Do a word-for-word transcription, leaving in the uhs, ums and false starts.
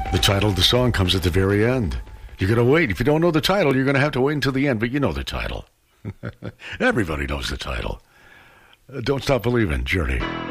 The title of the song comes at the very end. You're going to wait. If you don't know the title, you're going to have to wait until the end, but you know the title. Everybody knows the title. Uh, Don't Stop Believing, Journey.